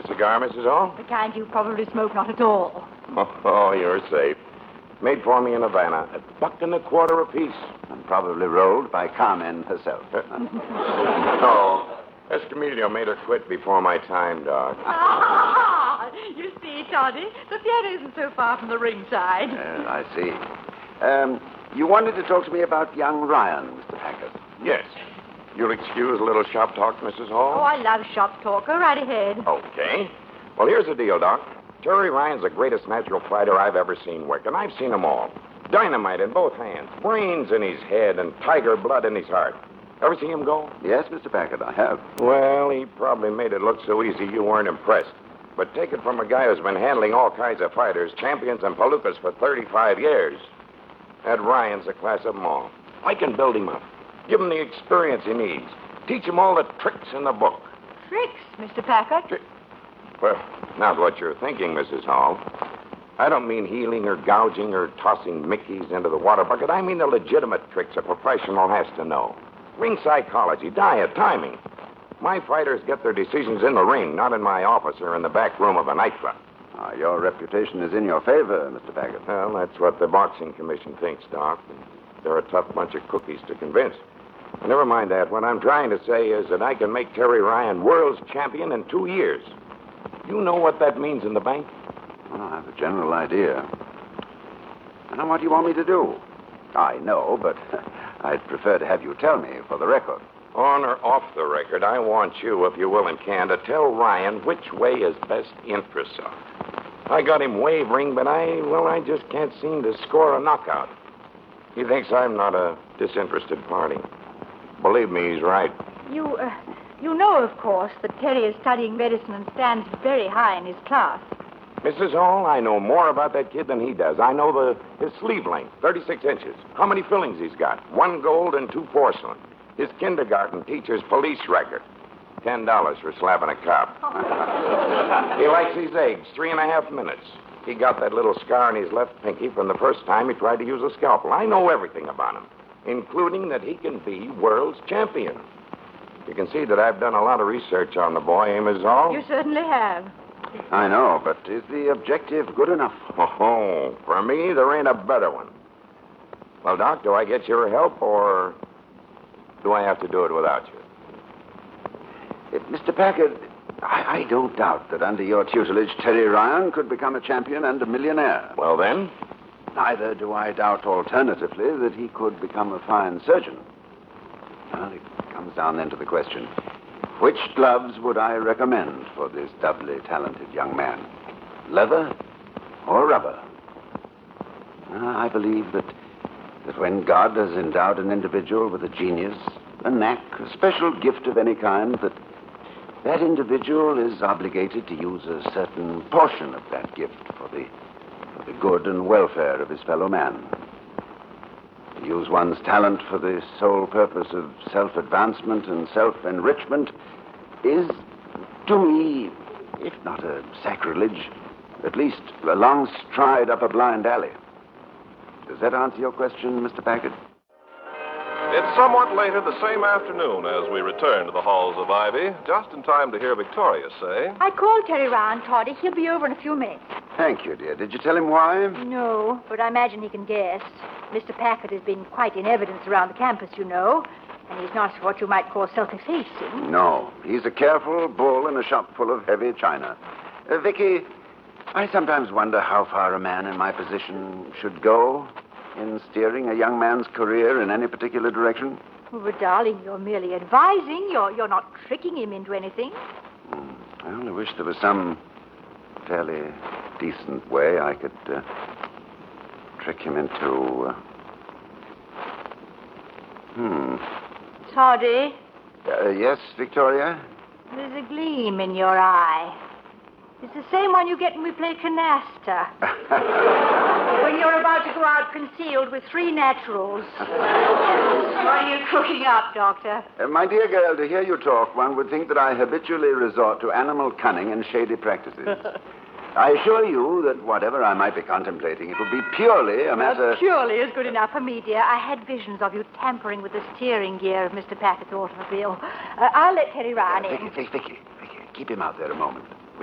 a cigar, Mrs. Hall? The kind you probably smoke not at all. Oh, you're safe. Made for me in Havana at $1.25 apiece. And probably rolled by Carmen herself. No. Escamillo made her quit before my time, Doc. You see, Toddy, the theater isn't so far from the ringside. I see. You wanted to talk to me about young Ryan, Mr. Packard. Yes. You'll excuse a little shop talk, Mrs. Hall? Oh, I love shop talk. Go right ahead. Okay. Well, here's the deal, Doc. Terry Ryan's the greatest natural fighter I've ever seen work, and I've seen them all. Dynamite in both hands, brains in his head, and tiger blood in his heart. Ever see him go? Yes, Mr. Packard, I have. Well, he probably made it look so easy you weren't impressed. But take it from a guy who's been handling all kinds of fighters, champions, and palookas for 35 years. That Ryan's the class of them all. I can build him up, give him the experience he needs, teach him all the tricks in the book. Tricks, Mr. Packard? Well, not what you're thinking, Mrs. Hall. I don't mean healing or gouging or tossing Mickeys into the water bucket. I mean the legitimate tricks a professional has to know. Ring psychology, diet, timing. My fighters get their decisions in the ring, not in my office or in the back room of a nightclub. Your reputation is in your favor, Mr. Packard. Well, that's what the Boxing Commission thinks, Doc. They're a tough bunch of cookies to convince. Never mind that. What I'm trying to say is that I can make Terry Ryan world's champion in 2 years. You know what that means in the bank? Well, I have a general idea. And what do you want me to do? I know, but I'd prefer to have you tell me for the record. On or off the record, I want you, if you will and can, to tell Ryan which way his best interests are. I got him wavering, but I just can't seem to score a knockout. He thinks I'm not a disinterested party. Believe me, he's right. You know, of course, that Terry is studying medicine and stands very high in his class. Mrs. Hall, I know more about that kid than he does. I know his sleeve length, 36 inches. How many fillings he's got? 1 gold and 2 porcelain. His kindergarten teacher's police record. $10 for slapping a cop. He likes his eggs, 3.5 minutes. He got that little scar in his left pinky from the first time he tried to use a scalpel. I know everything about him, including that he can be world's champion. You can see that I've done a lot of research on the boy, eh, Ms. Hall? You certainly have. I know, but is the objective good enough? Oh, for me, there ain't a better one. Well, Doc, do I get your help, or do I have to do it without you? Mr. Packard, I don't doubt that under your tutelage, Terry Ryan could become a champion and a millionaire. Well, then? Neither do I doubt alternatively that he could become a fine surgeon. Well, it comes down then to the question, which gloves would I recommend for this doubly talented young man? Leather or rubber? I believe that when God has endowed an individual with a genius, a knack, a special gift of any kind, that individual is obligated to use a certain portion of that gift for the good and welfare of his fellow man. To use one's talent for the sole purpose of self-advancement and self-enrichment is, to me, if not a sacrilege, at least a long stride up a blind alley. Does that answer your question, Mr. Packard? It's somewhat later the same afternoon as we return to the halls of Ivy, just in time to hear Victoria say... I called Terry Ryan, Toddy. He'll be over in a few minutes. Thank you, dear. Did you tell him why? No, but I imagine he can guess. Mr. Packard has been quite in evidence around the campus, you know, and he's not what you might call self-effacing. No, he's a careful bull in a shop full of heavy china. Vicky, I sometimes wonder how far a man in my position should go in steering a young man's career in any particular direction. Oh, but darling, you're merely advising. You're not tricking him into anything. I only wish there was some fairly decent way I could trick him into... Toddy, Yes, Victoria? there's a gleam in your eye. It's the same one you get when we play canasta. When you're about to go out concealed with 3 naturals. What are you cooking up, Doctor? My dear girl, to hear you talk, one would think that I habitually resort to animal cunning and shady practices. I assure you that whatever I might be contemplating, it would be purely a matter... Purely is good enough for me, dear. I had visions of you tampering with the steering gear of Mr. Packard's automobile. I'll let Terry Ryan in. Vicky, keep him out there a moment.